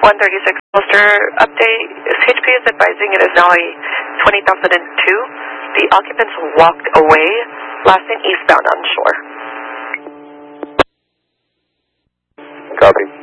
136 Ulster update. CHP is advising it is now a 20,002. The occupants walked away, last seen eastbound on shore. Copy.